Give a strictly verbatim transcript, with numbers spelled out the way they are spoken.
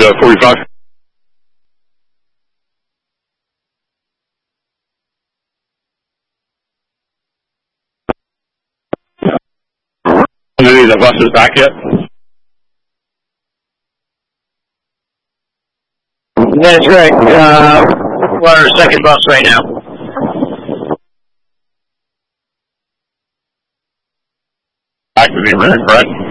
uh, forty-five. Any of the buses back yet? That's right. Uh, we're on our second bus right now. Back to the red, correct?